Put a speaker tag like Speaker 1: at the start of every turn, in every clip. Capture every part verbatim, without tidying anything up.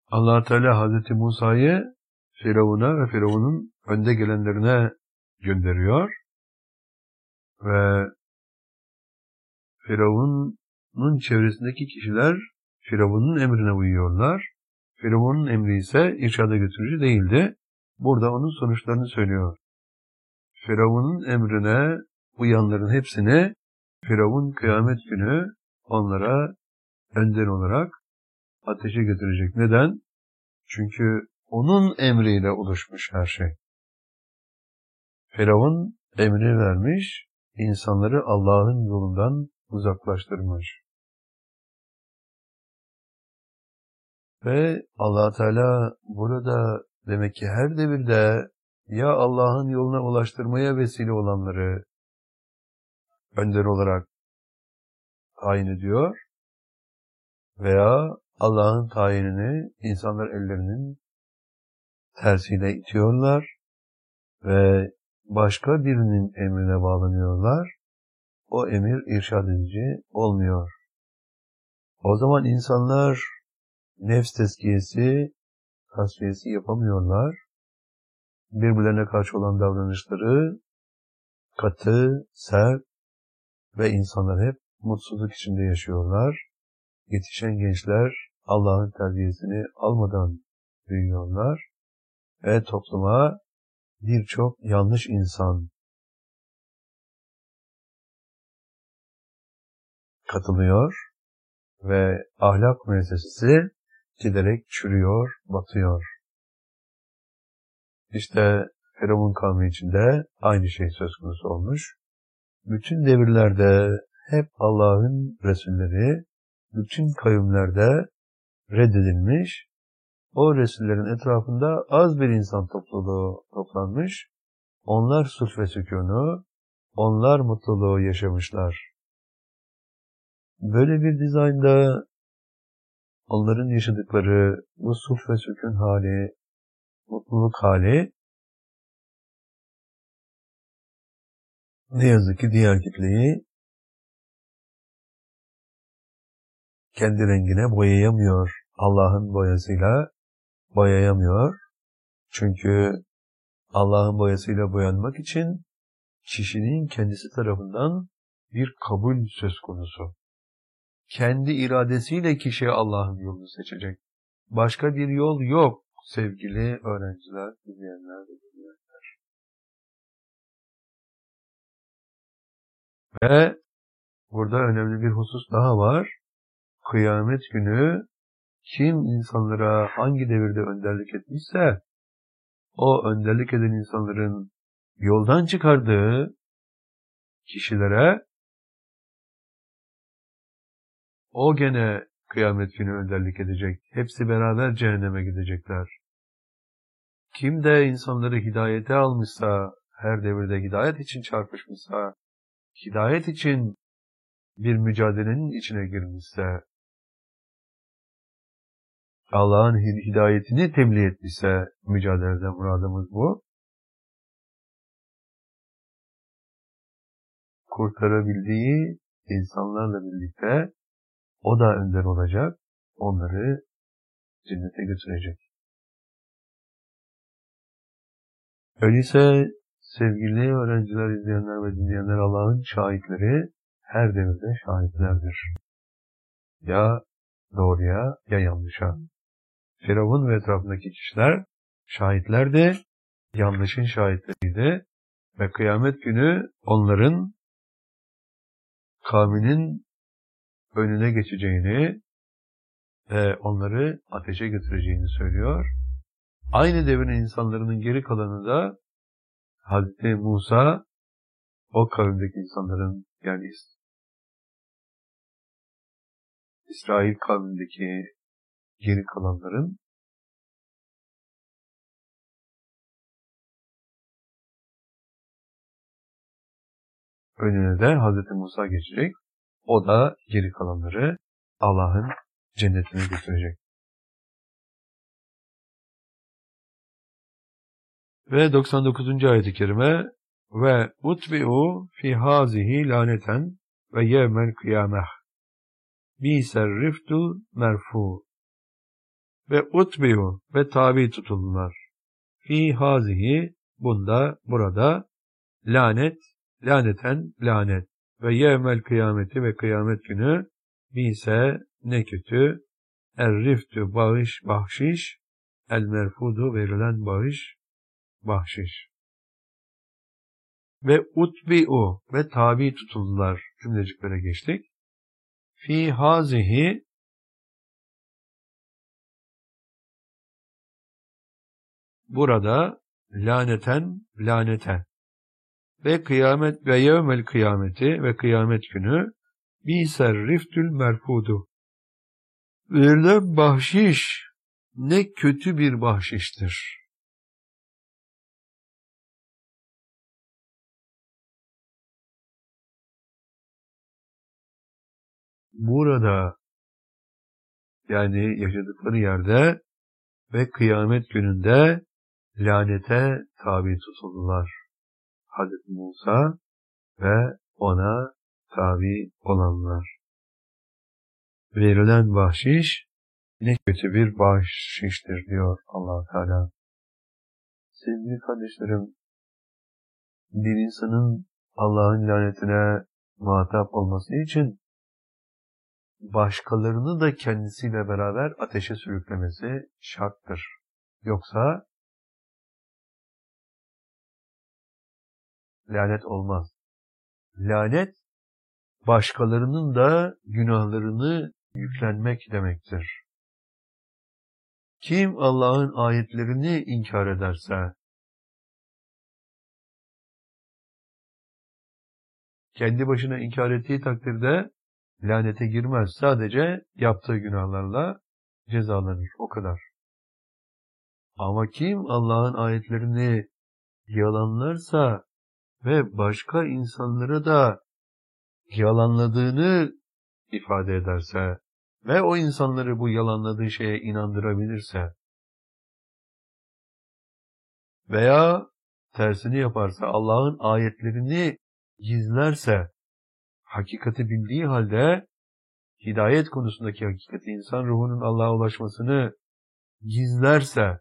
Speaker 1: Allah Teala Hazreti Musa'yı Firavun'a ve Firavun'un önde gelenlerine gönderiyor ve Firavun'un çevresindeki kişiler Firavun'un emrine uyuyorlar. Firavun'un emri ise irşada götürücü değildi. Burada onun sonuçlarını söylüyor. Firavun'un emrine uyanların hepsini Firavun kıyamet günü onlara önder olarak ateşe götürecek. Neden? Çünkü onun emriyle oluşmuş her şey. Firavun emri vermiş, insanları Allah'ın yolundan uzaklaştırmış. Ve Allah Teala burada demek ki her devirde ya Allah'ın yoluna ulaştırmaya vesile olanları önder olarak tayin ediyor veya Allah'ın tayinini insanlar ellerinin tersiyle itiyorlar ve başka birinin emrine bağlanıyorlar. O emir irşad edici olmuyor. O zaman insanlar nefs tezkiyesi, tasfiyesi yapamıyorlar. Birbirlerine karşı olan davranışları katı, sert ve insanlar hep mutsuzluk içinde yaşıyorlar. Yetişen gençler Allah'ın terbiyesini almadan büyüyorlar ve topluma birçok yanlış insan katılıyor ve ahlak müessesesi giderek çürüyor, batıyor. İşte Firavun kavmi içinde aynı şey söz konusu olmuş. Bütün devirlerde hep Allah'ın Resulleri, bütün kavimlerde reddedilmiş, o Resullerin etrafında az bir insan topluluğu toplanmış, onlar sulh ve sükûnu, onlar mutluluğu yaşamışlar. Böyle bir dizaynda onların yaşadıkları bu sulh ve sükûn hali, mutluluk hali, ne yazık ki diğer kitleyi kendi rengine boyayamıyor. Allah'ın boyasıyla boyayamıyor. Çünkü Allah'ın boyasıyla boyanmak için kişinin kendisi tarafından bir kabul söz konusu. Kendi iradesiyle kişi Allah'ın yolunu seçecek. Başka bir yol yok sevgili öğrenciler, izleyenler ve dinleyenler. Ve burada önemli bir husus daha var. Kıyamet günü kim insanlara hangi devirde önderlik etmişse o önderlik eden insanların yoldan çıkardığı kişilere o gene kıyamet günü önderlik edecek. Hepsi beraber cehenneme gidecekler. Kim de insanları hidayete almışsa, her devirde hidayet için çarpışmışsa, hidayet için bir mücadelenin içine girmişse, Allah'ın hidayetini tebliğ etmişse, mücadeleden muradımız bu. Kurtarabildiği insanlarla birlikte o da önder olacak, onları cennete götürecek. Öyleyse sevgili öğrenciler, izleyenler ve dinleyenler, Allah'ın şahitleri her devirde şahitlerdir. Ya doğruya ya yanlışa. Firavun ve etrafındaki kişiler şahitlerdi, yanlışın şahitleriydi ve kıyamet günü onların kavminin önüne geçeceğini ve onları ateşe götüreceğini söylüyor. Aynı devrin insanların geri kalanı da Hazreti Musa o kavimdeki insanların, yani İsrail kavmindeki geri kalanların önüne de Hazreti Musa geçecek. O da geri kalanları Allah'ın cennetine götürecek. Ve doksan dokuzuncu ayet-i kerime ve utbi'u fi hazihi laneten ve yevmel kıyameh bi'ser riftul merfu Ve utbi'u ve tabi tutuldular. Fi hazihi bunda, burada lanet, laneten lanet. Ve yevmel kıyameti ve kıyamet günü bise ne kötü, er-riftü bağış, bahşiş, el-merfudu verilen bağış, bahşiş. Ve utbi'u ve tabi tutuldular cümleciklere geçtik. Fi hazihi burada laneten lanete ve kıyamet ve yevmel kıyameti ve kıyamet günü biser riftül merfudu. Verilen bahşiş ne kötü bir bahşiştir. Burada yani yaşadıkları yerde ve kıyamet gününde lanete tabi tutuldular. Hazreti Musa ve ona tabi olanlar. Verilen bahşiş ne kötü bir bahşiştir diyor Allah Teala. Sevgili kardeşlerim, bir insanın Allah'ın lanetine muhatap olması için başkalarını da kendisiyle beraber ateşe sürüklemesi şarttır. Yoksa lanet olmaz. Lanet, başkalarının da günahlarını yüklenmek demektir. Kim Allah'ın ayetlerini inkar ederse, kendi başına inkar ettiği takdirde lanete girmez. Sadece yaptığı günahlarla cezalanır. O kadar. Ama kim Allah'ın ayetlerini yalanlarsa ve başka insanları da yalanladığını ifade ederse ve o insanları bu yalanladığı şeye inandırabilirse veya tersini yaparsa, Allah'ın ayetlerini gizlerse, hakikati bildiği halde hidayet konusundaki hakikati, insan ruhunun Allah'a ulaşmasını gizlerse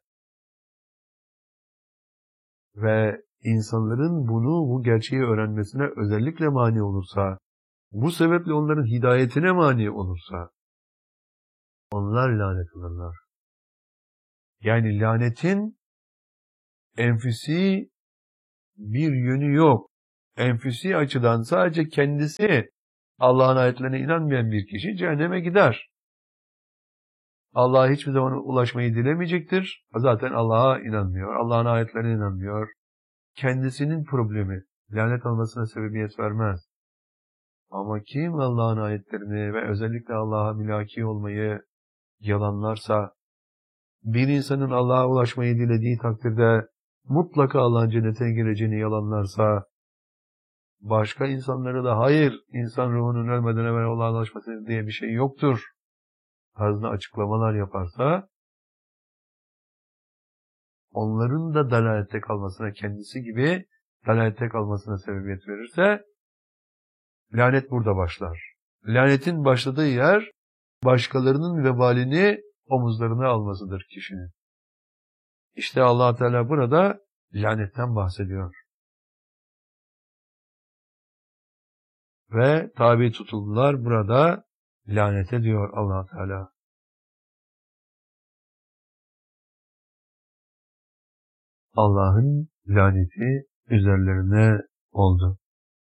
Speaker 1: ve insanların bunu, bu gerçeği öğrenmesine özellikle mani olursa, bu sebeple onların hidayetine mani olursa, onlar lanet alırlar. Yani lanetin enfüsi bir yönü yok. Enfüsi açıdan sadece kendisi Allah'ın ayetlerine inanmayan bir kişi cehenneme gider. Allah'a hiçbir zaman ulaşmayı dilemeyecektir. Zaten Allah'a inanmıyor, Allah'ın ayetlerine inanmıyor. Kendisinin problemi lanet almasına sebebiyet vermez. Ama kim Allah'ın ayetlerini ve özellikle Allah'a mülaki olmayı yalanlarsa, bir insanın Allah'a ulaşmayı dilediği takdirde mutlaka Allah'ın cennetine gireceğini yalanlarsa, başka insanları da hayır, insan ruhunun ölmeden evvel Allah'a ulaşması diye bir şey yoktur tarzında açıklamalar yaparsa, onların da dalalette kalmasına, kendisi gibi dalalette kalmasına sebebiyet verirse, lanet burada başlar. Lanetin başladığı yer, başkalarının vebalini omuzlarına almasıdır kişinin. İşte Allah Teala burada lanetten bahsediyor. Ve tabi tutuldular, burada lanete diyor Allah Teala. Allah'ın laneti üzerlerine oldu.